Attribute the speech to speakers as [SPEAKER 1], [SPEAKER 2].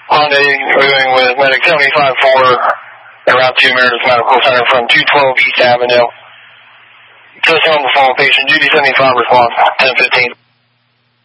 [SPEAKER 1] Hyundai moving with Medic 75-4 around 2 Meredith Medical Center from 212 East Avenue. Just on the phone, patient duty 75 response, 1015.